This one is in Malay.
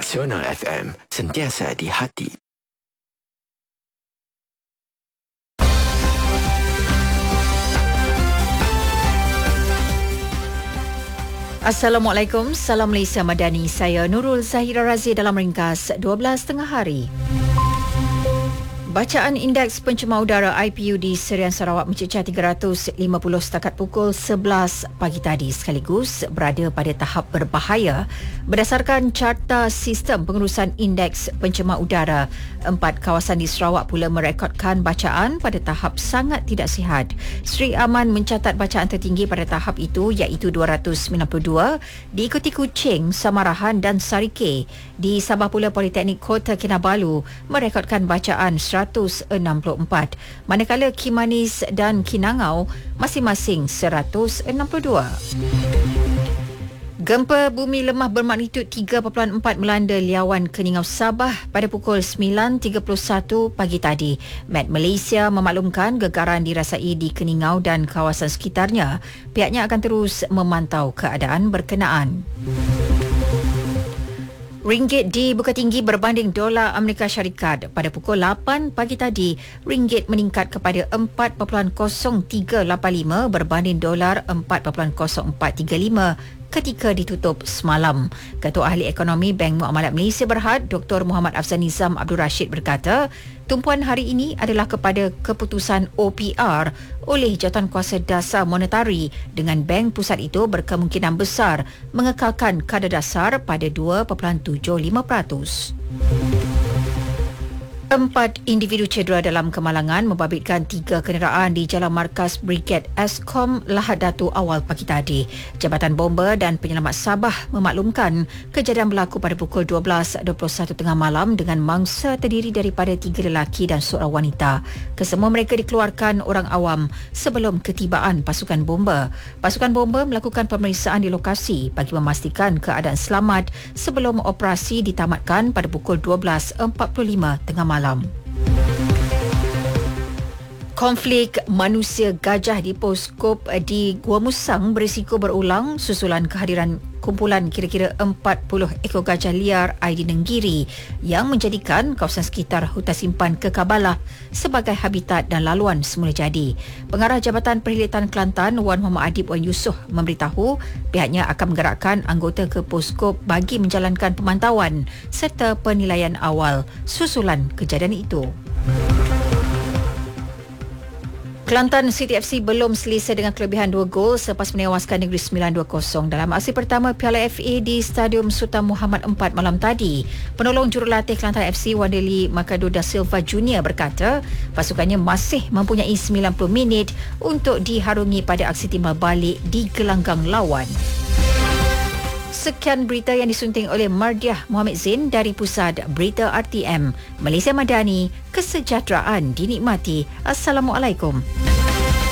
Nasional FM, sentiasa di hati. Assalamualaikum, Salam Malaysia Madani. Saya Nurul Zahira Razia dalam ringkas 12 tengah hari. Bacaan Indeks Pencemar Udara IPU di Serian Sarawak mencecah 350 setakat pukul 11 pagi tadi, sekaligus berada pada tahap berbahaya berdasarkan Carta Sistem Pengurusan Indeks Pencemar Udara. 4 kawasan di Sarawak pula merekodkan bacaan pada tahap sangat tidak sihat. Seri Aman mencatat bacaan tertinggi pada tahap itu iaitu 292, diikuti Kuching, Samarahan dan Sarike. Di Sabah pula Politeknik Kota Kinabalu merekodkan bacaan 164, manakala Kimanis dan Kinangau masing-masing 162. Gempa bumi lemah bermagnitud 3.4 melanda Liawan, Keningau, Sabah pada pukul 9.31 pagi tadi. Met Malaysia memaklumkan gegaran dirasai di Keningau dan kawasan sekitarnya. Pihaknya akan terus memantau keadaan berkenaan. Ringgit dibuka tinggi berbanding dolar Amerika Syarikat. Pada pukul 8 pagi tadi, ringgit meningkat kepada 4.0385 berbanding dolar 4.0435 ketika ditutup semalam. Ketua Ahli Ekonomi Bank Muamalat Malaysia Berhad, Dr. Muhammad Afzal Nizam Abdul Rashid berkata, tumpuan hari ini adalah kepada keputusan OPR oleh Jawatankuasa Dasar Monetari, dengan Bank Pusat itu berkemungkinan besar mengekalkan kadar dasar pada 2.75%. 4 individu cedera dalam kemalangan membabitkan 3 kenderaan di Jalan Markas Brigade Eskom Lahad Datu awal pagi tadi. Jabatan Bomba dan Penyelamat Sabah memaklumkan kejadian berlaku pada pukul 12.21 tengah malam dengan mangsa terdiri daripada 3 lelaki dan seorang wanita. Kesemua mereka dikeluarkan orang awam sebelum ketibaan pasukan bomba. Pasukan bomba melakukan pemeriksaan di lokasi bagi memastikan keadaan selamat sebelum operasi ditamatkan pada pukul 12.45 tengah malam. Konflik manusia gajah di Poskop di Gua Musang berisiko berulang susulan kehadiran kumpulan kira-kira 40 ekor gajah liar ID Nenggiri yang menjadikan kawasan sekitar hutan simpan Kekabalah sebagai habitat dan laluan semula jadi. Pengarah Jabatan Perkhidmatan Kelantan Wan Muhammad Adib Wan Yusof memberitahu pihaknya akan menggerakkan anggota ke Poskop bagi menjalankan pemantauan serta penilaian awal susulan kejadian itu. Kelantan City FC belum selesa dengan kelebihan 2 gol selepas menewaskan Negeri Sembilan 2-0 dalam aksi pertama Piala FA di Stadium Sultan Muhammad IV malam tadi. Penolong jurulatih Kelantan FC Wandeli Makado da Silva Junior berkata pasukannya masih mempunyai 90 minit untuk diharungi pada aksi timbal balik di gelanggang lawan. Sekian berita yang disunting oleh Mardiah Muhammad Zain dari Pusat Berita RTM. Malaysia Madani, kesejahteraan dinikmati. Assalamualaikum.